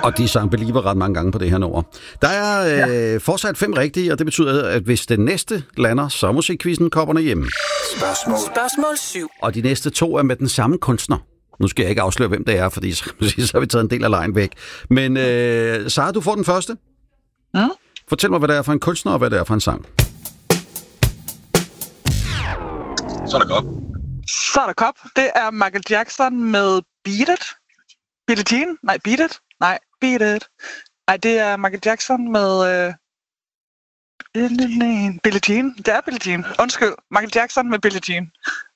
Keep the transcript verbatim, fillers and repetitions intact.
Og de sang Believer ret mange gange på det her nummer. Der er øh, ja. fortsat fem rigtige, og det betyder, at hvis den næste lander, så er musikquizzen kopperne hjemme. Spørgsmål. Spørgsmål syv. Og de næste to er med den samme kunstner. Nu skal jeg ikke afsløre, hvem det er, fordi så, så har vi taget en del af lejen væk. Men øh, Sara, du får den første. Mm? Fortæl mig, hvad det er for en kunstner, og hvad det er for en sang. Så er der kop. Så er der kop. Det er Michael Jackson med Beat It. Billie Jean? Nej, Beat It. Nej, Beat It. Nej, det er Michael Jackson med øh... Billie Jean. Det er Billie Jean. Undskyld. Michael Jackson med Billie Jean.